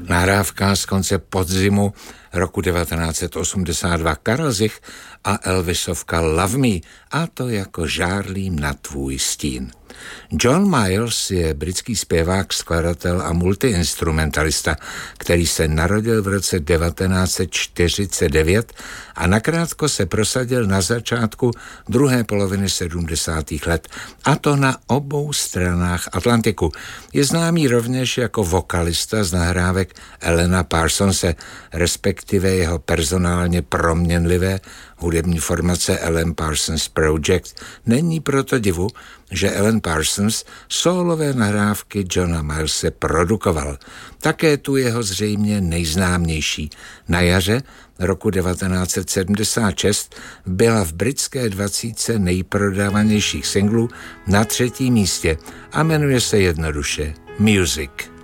Nahrávka z konce podzimu roku 1982 Karel Zich a Elvisovka Love Me, a to jako Žárlím na tvůj stín. John Miles je britský zpěvák, skladatel a multiinstrumentalista, který se narodil v roce 1949 a nakrátko se prosadil na začátku druhé poloviny 70. let, a to na obou stranách Atlantiku. Je známý rovněž jako vokalista z nahrávek Alana Parsonse, respektive jeho personálně proměnlivé hudební formace Alan Parsons Project. Není proto divu, že Alan Parsons sólové nahrávky Johna Milese produkoval. Také tu jeho zřejmě nejznámější. Na jaře roku 1976 byla v britské 20 nejprodávanějších singlů na 3. místě a jmenuje se jednoduše Music.